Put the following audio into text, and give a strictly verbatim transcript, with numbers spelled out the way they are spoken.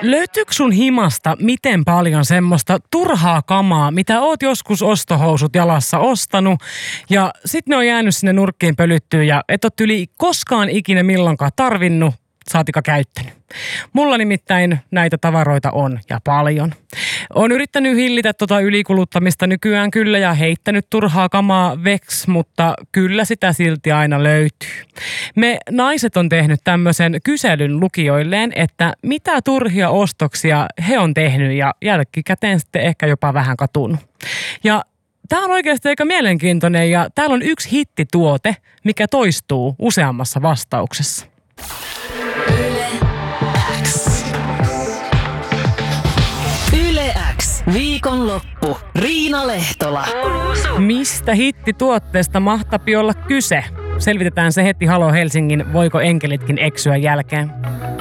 Löytyykö sun himasta miten paljon semmoista turhaa kamaa, mitä oot joskus ostohousut jalassa ostanut ja sit ne on jäänyt sinne nurkkiin pölyttyyn ja et oo yli koskaan ikinä milloinkaan tarvinnut, saatika käyttänyt. Mulla nimittäin näitä tavaroita on ja paljon. Oon yrittänyt hillitä tota ylikuluttamista nykyään kyllä ja heittänyt turhaa kamaa veks, mutta kyllä sitä silti aina löytyy. Me naiset on tehnyt tämmöisen kyselyn lukijoilleen, että mitä turhia ostoksia he on tehnyt ja jälkikäteen sitten ehkä jopa vähän katunut. Ja tää on oikeasti aika mielenkiintoinen ja täällä on yksi hittituote, mikä toistuu useammassa vastauksessa. Yle X. Viikonloppu. Riina Lehtola. Mistä hittituotteesta mahtapi olla kyse? Selvitetään se heti Halo Helsingin Voiko enkelitkin eksyä jälkeen.